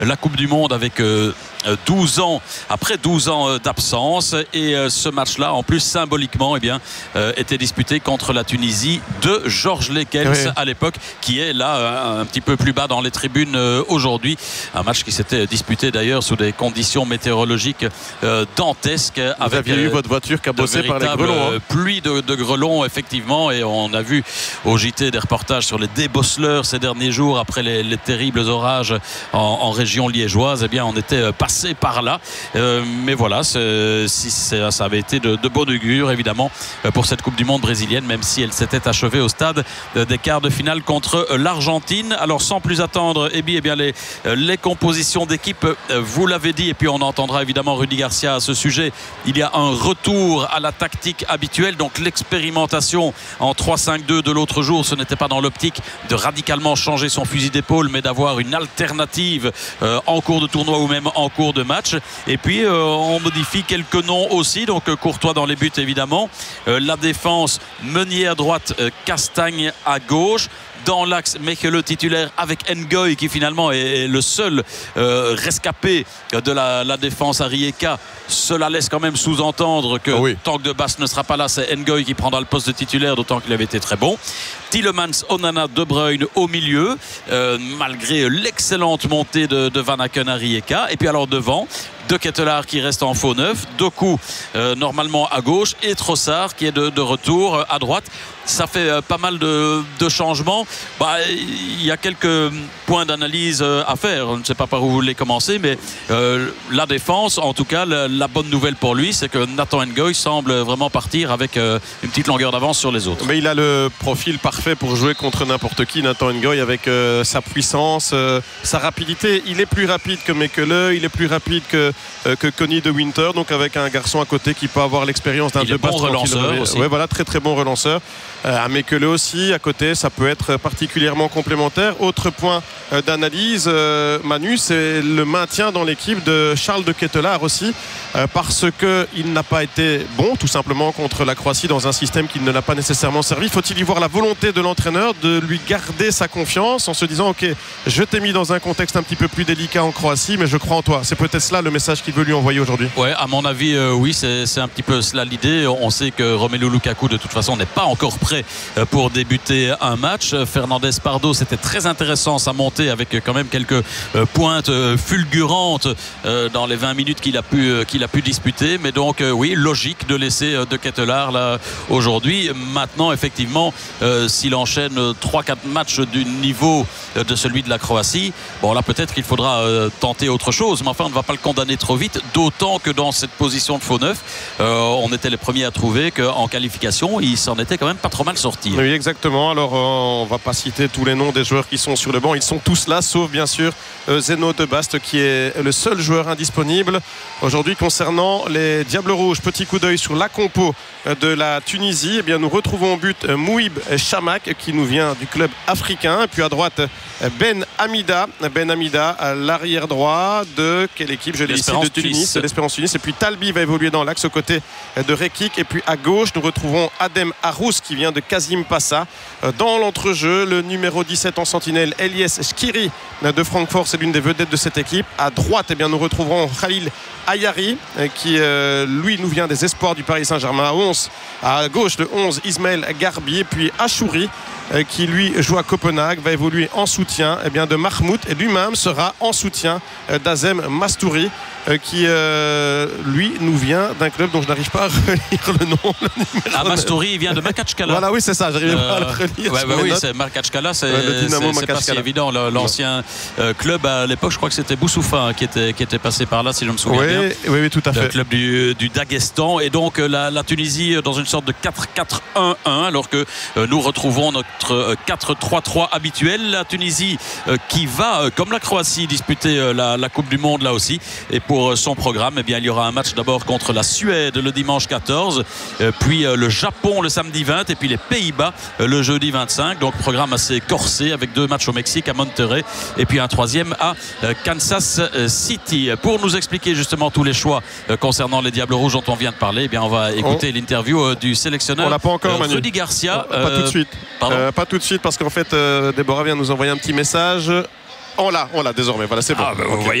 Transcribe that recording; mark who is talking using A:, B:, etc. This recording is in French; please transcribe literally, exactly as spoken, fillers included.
A: la Coupe du Monde avec euh, douze ans, après douze ans d'absence. Et euh, ce match-là, en plus symboliquement, eh bien, euh, était disputé contre la Tunisie de Georges Lekels oui. à l'époque, qui est là un, un petit peu plus bas dans les tribunes euh, aujourd'hui. Un match qui s'était disputé d'ailleurs sous des conditions météorologiques euh, dantesques.
B: Vous
A: avec
B: aviez euh, eu votre voiture cabossée par les grelons.
A: Hein. Pluie de, de grelons, effectivement. Et on a vu au J T des reportages sur les débosseleurs ces derniers jours après les, les terribles orages en, en région liégeoise. Eh bien, on était passé par là. Euh, mais voilà, c'est, si c'est, ça avait été de, de bon augure, évidemment, pour cette Coupe du Monde brésilienne, même si elle s'était achevée au stade des quarts de finale contre l'Argentine. Alors, sans plus attendre, eh bien, eh bien les, les compositions d'équipe, vous l'avez dit, et puis on entendra évidemment Rudy Garcia à ce sujet. Il y a un retour à la tactique habituelle, donc l'expérimentation en trois cinq deux de l'autre jour, ce n'était pas dans l'optique de radicalement changer son fusil d'épaule, mais d'avoir une alternative euh, en cours de tournoi ou même en cours de match. Et puis euh, on modifie quelques noms aussi, donc euh, Courtois dans les buts évidemment, euh, la défense, Meunier à droite, euh, Castagne à gauche. Dans l'axe, Mechele titulaire avec Ngoy qui finalement est le seul euh, rescapé de la, la défense à Rijeka. Cela laisse quand même sous-entendre que oh oui. tant que De Basse ne sera pas là, c'est Ngoy qui prendra le poste de titulaire, d'autant qu'il avait été très bon. Tielemans, Onana, De Bruyne au milieu, euh, malgré l'excellente montée de, de Van Aken à Rijeka. Et puis alors devant, De Ketelaere qui reste en faux neuf, Doku euh, normalement à gauche et Trossard qui est de, de retour euh, à droite. Ça fait euh, pas mal de, de changements. Bah, il y a quelques points d'analyse euh, à faire. Je ne sais pas par où vous voulez commencer, mais euh, la défense, en tout cas, la, la bonne nouvelle pour lui, c'est que Nathan Ngoy semble vraiment partir avec euh, une petite longueur d'avance sur les autres.
B: Mais il a le profil parfait pour jouer contre n'importe qui, Nathan Ngoy, avec euh, sa puissance, euh, sa rapidité. Il est plus rapide que Mechele, il est plus rapide que, euh, que Connie de Winter, donc avec un garçon à côté qui peut avoir l'expérience d'un
A: De Basse. Bon relanceur aussi.
B: Ouais, voilà, très très bon relanceur. Euh, à Mechele aussi, à côté, ça peut être particulièrement complémentaire. Autre point euh, d'analyse, euh, Manu, c'est le maintien dans l'équipe de Charles De Ketelaere aussi, euh, parce qu'il n'a pas été bon, tout simplement, contre la Croatie dans un système qui ne l'a pas nécessairement servi. Faut-il y voir la volonté de l'entraîneur de lui garder sa confiance en se disant, ok, je t'ai mis dans un contexte un petit peu plus délicat en Croatie, mais je crois en toi. C'est peut-être cela le message qu'il veut lui envoyer aujourd'hui.
A: Ouais, à mon avis, euh, oui, c'est, c'est un petit peu cela l'idée. On sait que Romelu Lukaku, de toute façon, n'est pas encore prêt pour débuter un match. Fernandez Pardo, c'était très intéressant sa montée avec quand même quelques pointes fulgurantes dans les vingt minutes qu'il a pu, qu'il a pu disputer. Mais donc oui, logique de laisser De Ketelaere là aujourd'hui. Maintenant, effectivement, euh, s'il enchaîne trois quatre matchs du niveau de celui de la Croatie, bon là peut-être qu'il faudra euh, tenter autre chose. Mais enfin, on ne va pas le condamner trop vite, d'autant que dans cette position de faux neuf, euh, on était les premiers à trouver qu'en qualification, il s'en était quand même pas trop mal sorti.
B: Oui, exactement. Alors, euh, on va pas citer tous les noms des joueurs qui sont sur le banc. Ils sont tous là, sauf bien sûr euh, Zeno De Baste, qui est le seul joueur indisponible aujourd'hui concernant les Diables Rouges. Petit coup d'œil sur la compo de la Tunisie. Eh bien, nous retrouvons au but euh, Mouhib Chamak, qui nous vient du club africain. Et puis à droite, Ben Hamida. Ben Hamida, l'arrière droit de quelle équipe? Je l'ai ici, de Tunis, l'Espérance Tunis. Et puis Talbi va évoluer dans l'axe aux côtés de Rekik. Et puis à gauche, nous retrouvons Adem Harous, qui vient de Kazim Passa. Dans l'entrejeu, le numéro dix-sept en sentinelle, Elias Skiri de Francfort, c'est l'une des vedettes de cette équipe. À droite, eh bien, nous retrouverons Khalil Ayari, qui euh, lui nous vient des espoirs du Paris Saint-Germain. À onze, à gauche, le onze, Ismaël Garbi. Et puis Achouri, euh, qui lui joue à Copenhague, va évoluer en soutien eh bien, de Mahmoud, et lui-même sera en soutien euh, d'Azem Mastouri, euh, qui euh, lui nous vient d'un club dont je n'arrive pas à relire le nom. Le
A: ah, Mastouri, il vient de Makachkala.
B: Voilà, oui, c'est ça, j'arrive euh, pas à le relire.
A: Ouais, bah oui, c'est Makachkala, c'est, ouais, c'est, c'est pas si évident. L'ancien euh, club à l'époque, je crois que c'était Boussoufa hein, qui, était, qui était passé par là, si je me souviens
B: oui,
A: bien.
B: Oui, oui, tout à fait.
A: Le club du, du Daghestan. Et donc la, la Tunisie dans une sorte de quatre quatre un un, alors que euh, nous retrouvons notre euh, quatre trois trois habituel. La Tunisie euh, qui va, euh, comme la Croatie, disputer euh, la, la Coupe du Monde là aussi. Et pour euh, son programme, eh bien, il y aura un match d'abord contre la Suède le dimanche quatorze, euh, puis euh, le Japon le samedi vingt, et puis les Pays-Bas euh, le jeudi vingt-cinq. Donc programme assez corsé avec deux matchs au Mexique à Monterrey et puis un troisième à euh, Kansas City. Pour nous expliquer justement tous les choix euh, concernant les Diables Rouges dont on vient de parler, eh bien, on va écouter on... l'interview euh, du sélectionneur
B: on l'a pas encore,
A: euh, Rudy Garcia.
B: Euh, pas tout de suite. Euh, pas tout de suite parce qu'en fait euh, Déborah vient nous envoyer un petit message. On l'a, on l'a désormais. Voilà, c'est bon.
A: Ah, bah, vous
B: okay.
A: voyez